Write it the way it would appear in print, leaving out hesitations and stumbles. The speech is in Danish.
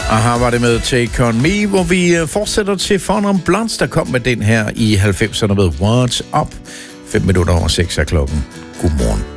Aha, var det med Take On Me, hvor vi fortsætter til Fun on Blondes, der kom med den her i 90'erne med What's Up. 5 minutter over 6 er klokken. Godmorgen.